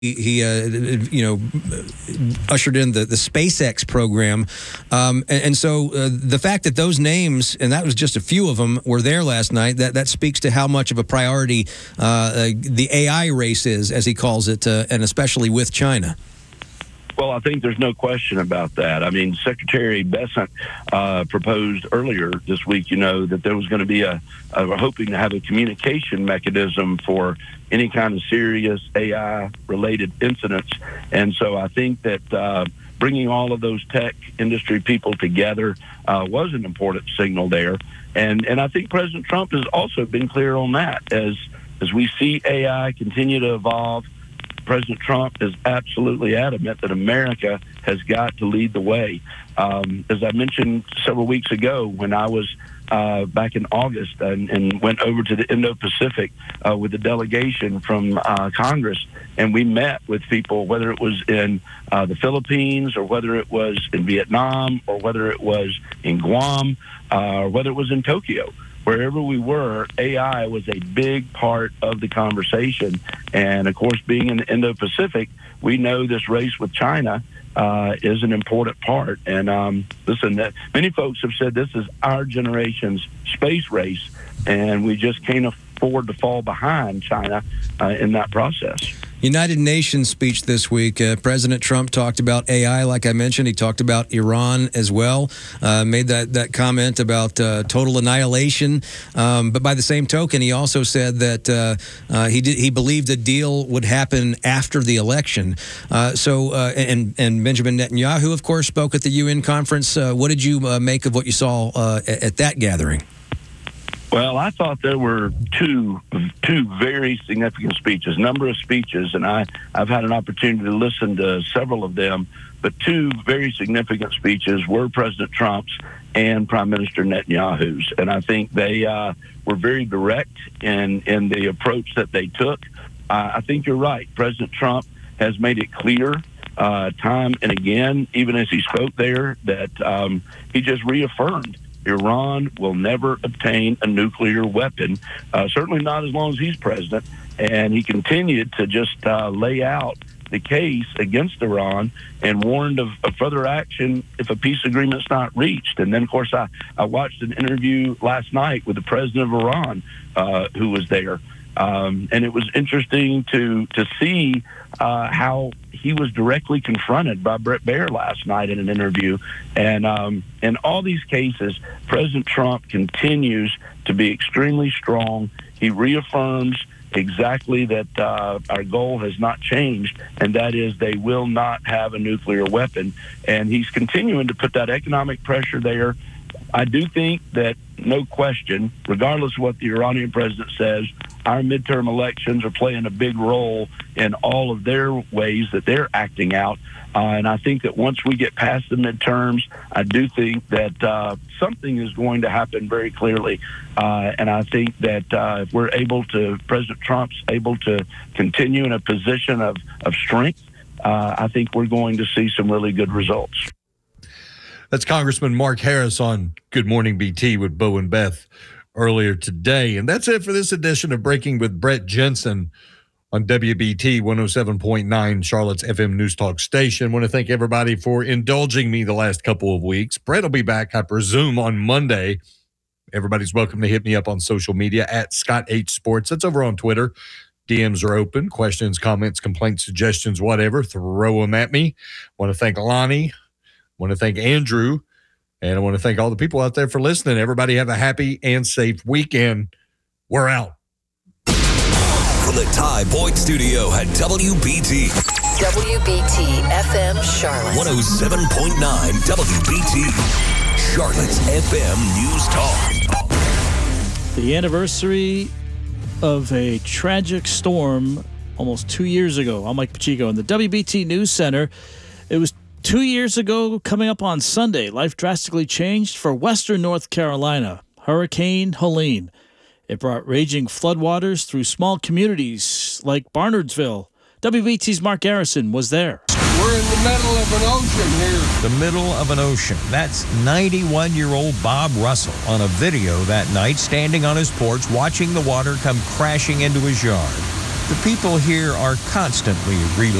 he ushered in the SpaceX program. And so the fact that those names, and that was just a few of them, were there last night, that speaks to how much of a priority the AI race is, as he calls it, and especially with China. Well, I think there's no question about that. I mean, Secretary Bessent proposed earlier this week, that there was going to be hoping to have a communication mechanism for any kind of serious AI-related incidents. And so I think that bringing all of those tech industry people together was an important signal there. And I think President Trump has also been clear on that. As we see AI continue to evolve, President Trump is absolutely adamant that America has got to lead the way. As I mentioned several weeks ago, when I was back in August and went over to the Indo-Pacific with a delegation from Congress, and we met with people, whether it was in the Philippines or whether it was in Vietnam or whether it was in Guam or whether it was in Tokyo. Wherever we were, AI was a big part of the conversation. And, of course, being in the Indo-Pacific, we know this race with China is an important part. And, listen, many folks have said this is our generation's space race, and we just can't afford to fall behind China in that process. United Nations speech this week, President Trump talked about AI, like I mentioned. He talked about Iran as well, made that comment about total annihilation. But by the same token, he also said that he believed a deal would happen after the election. And Benjamin Netanyahu, of course, spoke at the UN conference. What did you make of what you saw at that gathering? Well, I thought there were two very significant speeches, number of speeches, and I've had an opportunity to listen to several of them, but two very significant speeches were President Trump's and Prime Minister Netanyahu's. And I think they were very direct in the approach that they took. I think you're right. President Trump has made it clear time and again, even as he spoke there, that he just reaffirmed Iran will never obtain a nuclear weapon, certainly not as long as he's president. And he continued to just lay out the case against Iran and warned of further action if a peace agreement's not reached. And then, of course, I watched an interview last night with the president of Iran who was there. And it was interesting to see how he was directly confronted by Bret Baier last night in an interview. And in all these cases, President Trump continues to be extremely strong. He reaffirms exactly that our goal has not changed, and that is they will not have a nuclear weapon. And he's continuing to put that economic pressure there. I do think that, no question, regardless of what the Iranian president says, our midterm elections are playing a big role in all of their ways that they're acting out. And I think that once we get past the midterms, I do think that something is going to happen very clearly. And I think that if we're able to, President Trump's able to continue in a position of strength, I think we're going to see some really good results. That's Congressman Mark Harris on Good Morning BT with Bo and Beth earlier today. And that's it for this edition of Breaking with Brett Jensen on WBT 107.9, Charlotte's FM News Talk station. I want to thank everybody for indulging me the last couple of weeks. Brett will be back, I presume, on Monday. Everybody's welcome to hit me up on social media at Scott H Sports. That's over on Twitter. DMs are open. Questions, comments, complaints, suggestions, whatever. Throw them at me. I want to thank Lonnie. I want to thank Andrew. And I want to thank all the people out there for listening. Everybody have a happy and safe weekend. We're out. From the Ty Boyd Studio at WBT. WBT FM Charlotte. 107.9 WBT. Charlotte's FM News Talk. The anniversary of a tragic storm almost 2 years ago. I'm Mike Pacheco in the WBT News Center. It was 2 years ago, coming up on Sunday. Life drastically changed for western North Carolina. Hurricane Helene. It brought raging floodwaters through small communities like Barnardsville. WBT's Mark Garrison was there. We're in the middle of an ocean here. The middle of an ocean. That's 91-year-old Bob Russell on a video that night, standing on his porch, watching the water come crashing into his yard. The people here are constantly